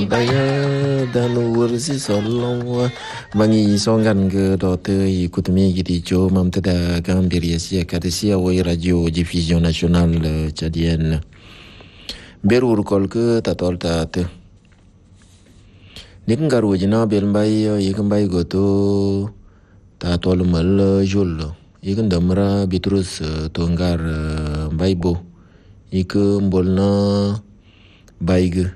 daya dan ursi solong bangi songan ke dote ikutmi gidi jo mamtada gambir yasia kadesia wai radio diffusion nationale tchadienne berur kol ke tatol tate nik ngaru jina bel mbay yikambay goto tatol mal jul yikan damra bitrus tonggar mbaybo yik mbolna bayge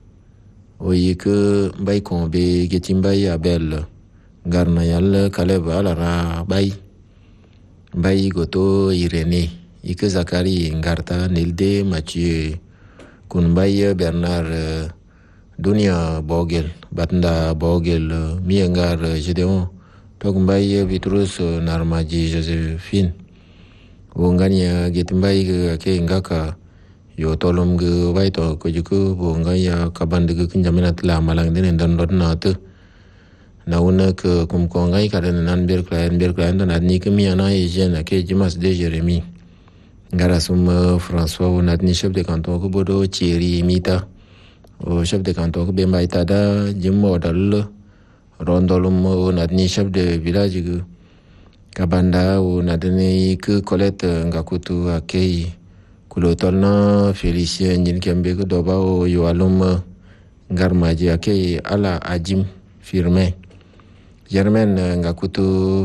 oyike mbay kon be getim bay abel garna yal kaleb alara bay goto irene yike zakari ngarta nilde mathieu kun bay bernard dunia bogel batnda bogel miengar gedeon tok mbay bitrus narmaji josephine wongania getim bay ke ngaka yo tolom ge bay to ko juku bo ngaya kabande ge kinjaminat la malang den dan dot na te na una ke kum ko ngai karen nan ber klaen dan adni ke mi ana ejena ke jimas de jeremy ngara sum françois on adni chef de canton ko bodo cheri mita o chef de canton ko be mbay tada jimmo dal rondolum on adni chef de village ge kabanda on adni ke colette ngakutu akei kulo tolna Félicien nyin kembe ko doba o yo alum ngarmaji ake ala ajim firme Germaine ngakutu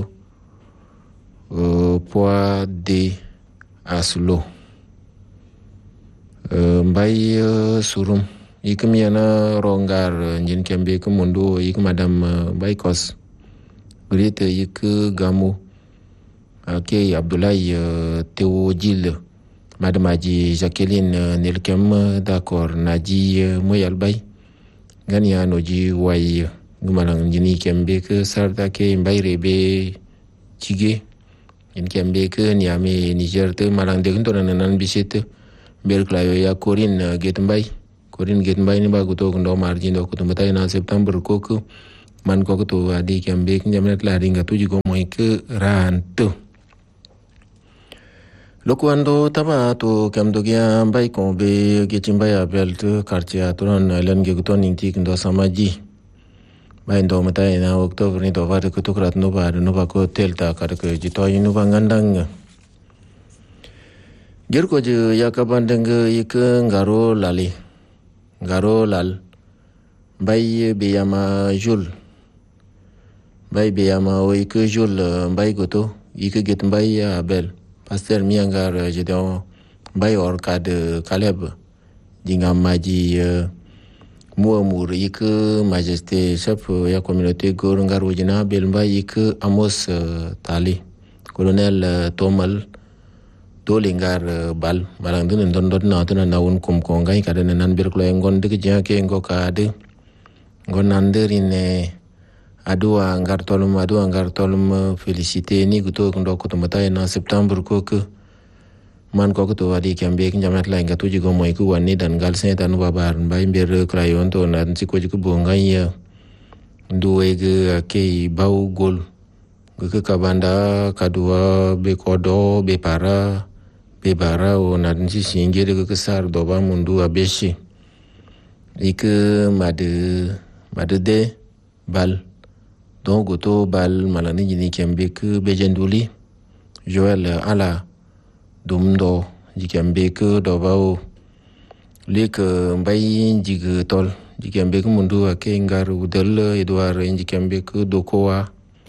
poa de aslo mbay surum ikmiana rongar nyin kembe ko mundu ik madame baykos grite ik gamu ake Abdoulaye Théodile Madame Aji Jacqueline Nilkem d'accord Naji Moyal Bay Gania Noji Way Gumanang Jini Kembe ke Sarda ke Mbayrebe Chige in Kembe ke Niame Niger te Malang de Nan Bisete Berklayo ya Corinne Getmbay ni baguto ndo margin do kutumata na September koko man koko to adi Kembe Nyamet la ringa tuji go moy ke ranto Lokuando taba to kamdogia mbay kon be getimbay abel to quartier atron len geguton intik ndo samaji bay ndo mata ina octobre ni do vade ko tukrat no ba ko telta kar ko jito yinu bangandang gerko je yakabandeng ik ngaro lal bay beyama jul o ik jul mbay goto ik getmbay abel Pasteur Miangar Gedeon bay orkad Caleb dinga maji muamur yik majesté chef ya communauté gor ngar wajina bel mbay yik Amos Tali colonel Tomal dolingar bal malang den don na tuna nawun kum ko ngai kada nan bir klo ngon de jake ngoka de ngonanderine adua ngar tolum félicité ni guto ndo ko tomata na septembre ko ke man ko to wadi kembe njamat la ngatu jigo moy ku wani dan gal sen tan babar mbay mber crayon to na ci ko jigo bongay duwe ge ke baw gol ke kabanda kadua be kodo be para be bara o na ci singere ke sar do ba mundu abeshi ik made de bal donc goto bal malani jini kembe ke bejenduli Joël ala dumdo jikembe ke dobao lek mbay jig tol jikembe ke mundu ake ngar udel Edouard jikembe ke dokowa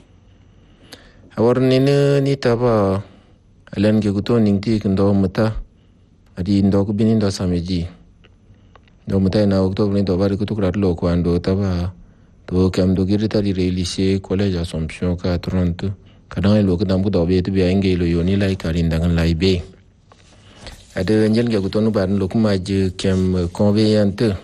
awarnene ni taba alen ke goto ningti ndo mata adi ndo ko binin do sameji do mata na octobre ni do bari ko tukrat lo ko ando taba to kam do girita di lycée collège Assomption ka 30 kadang lo ke dambu do be to be angé lo yoni lai karin dangan lai be ade ngel ge gutonu ban lo kuma je kem conveyante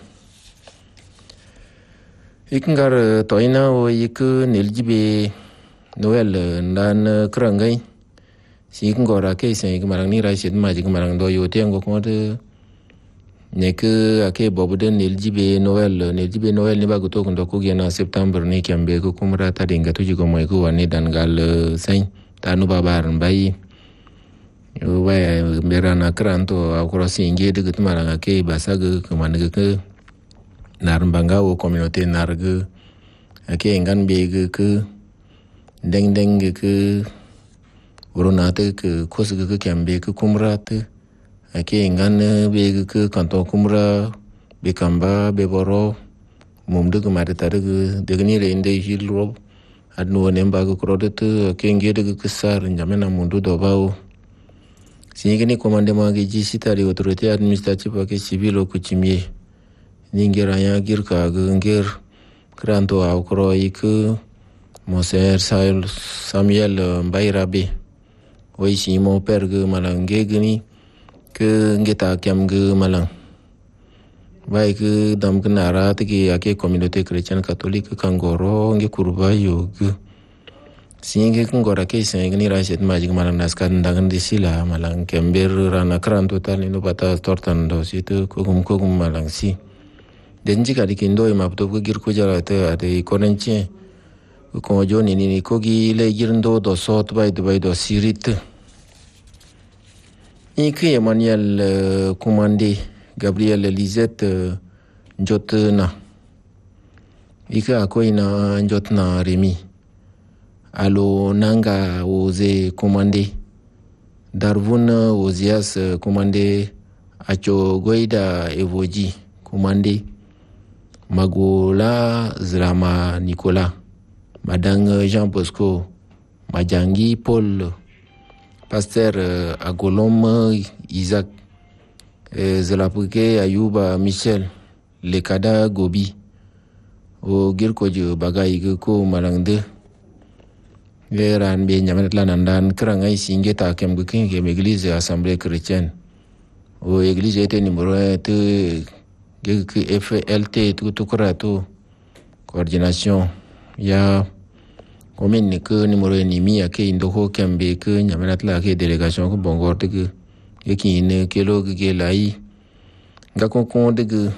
ikingar toina o yik neljibe noel nan krangai si ngora ke sen marang ni rai sit ma ji marang do yo tengo ko de nek ake bobude neljibe noel ni baguto ko ko gena september ni kembe ko kumra ta dinga tuji ko moy ko wani dan gal sen tanu babar mbay yo way merana kranto akro singe de gutmara ake basag ko man ke nar mbanga o communauté nar ge ake ngan be ge deng ge oronate ke kos ge kembe ke kumrat ake ngan be ge kanton kumra be kamba be boro mum de ma de tare de ni re inde hilro adno ne mba ge krodet ke ngede ge sar njamena mundu do bawo singini commandement ge ji sitari autorité administrative ke civil o coutumier ningira ya gir ka ge ngir kranto aw kro ik Monsieur Samuel Mbayrabe oy si mo perge malang gegni ke ngeta kem ge malang bay ke dam gnara tigi ake communauté chrétienne catholique kangoro nge kurba yog singe ngora ke sengni raset majig malang naskan dangan disila malang kember rana kran total no bata tortan do situ kogum malang si denji kadi kindo mapto gir ko jarata ade konenche ko joni ni kogi le girndo do sot bay do sirit Iki Emmanuel commandé Gabriel Lisette njotna ika akoina njotna Remi alo nanga oze commandé Darvun Ozias commandé acho goida evoji commandé Magola Zrama Nicolas Madang Jean Bosco Majangi Paul Pasteur Agolom Isaac Zelapuke Ayuba Michel Lekada Gobi o girkojo bagay ko malangde geran be nyamet lanandan krangai singeta kem gukin ke église assemblée chrétienne o église était numéro 1 te FLT tout kurato coordination ya commune que numéro ennemi ake indoko kembe que nyamet la ke délégation ko bongor de yekine kelo ge lai ngakon de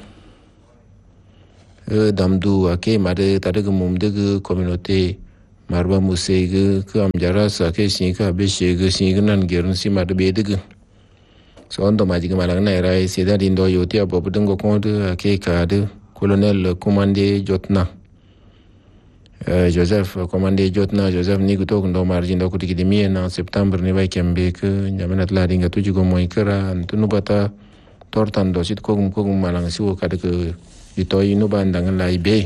damdu ake mare tade mum de communauté marba musege ke amjara sa ke sinka be shege singan gerun si made be de so ondo maji malang na rai seda dindo yoti abobu dengo konde ake kade colonel commandé Jotna Joseph commandé Jotna Joseph ni gutok ndo marji ndo kutiki di en septembre ni bay kembe ke nyamenat la dinga tuji go moy kera ntunu bata tortan do sit kogum malang si wo kade ke itoy no bandangan la ibe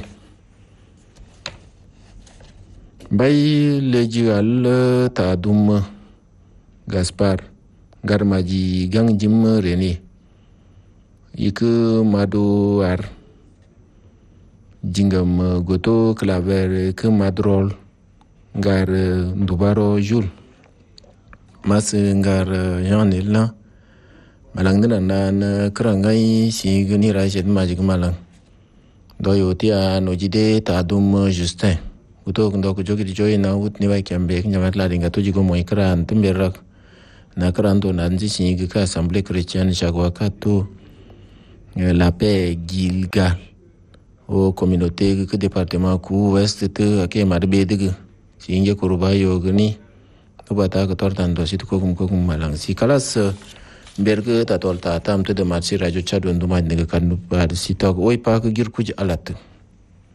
bay leji al ta dum Gaspar garmaji gang jim reni ik mado ar jingam goto claver ke madrol ngar ndubaro jul mas ngar yanilla malang nan krangai si gni rajet majik malang doyo tia no jide ta dum Justin goto ndo ko jogi joy na ut ni bay kambe nyamat la dinga tuji go moy kran tumberak na kranto nanji si ka assemblée chrétienne chagwa kato la paix Gilgal o communauté que département ku west te ake marbe de singe kuruba yogni to bata ko tortan do sit ko malang si kalas berge ta tolta tam te de marchi radio chadon duma ne kan ba sitok oi pa ko gir kuj alat